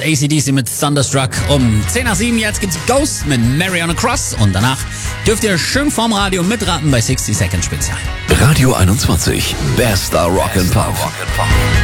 AC/DC mit Thunderstruck. Um 10 nach 7 jetzt gibt's Ghost mit Mary on a Cross. Und danach dürft ihr schön vorm Radio mitraten bei 60 Second Spezial. Radio 21, bester Rock'n'Pop.